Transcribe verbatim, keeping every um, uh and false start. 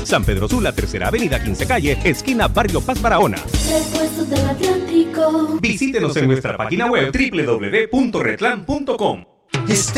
San Pedro Sula, Tercera Avenida, quince Calle, esquina Barrio Paz Barahona. Repuestos del Atlántico. Visítenos en nuestra página web doble u doble u doble u punto retlan punto com. Este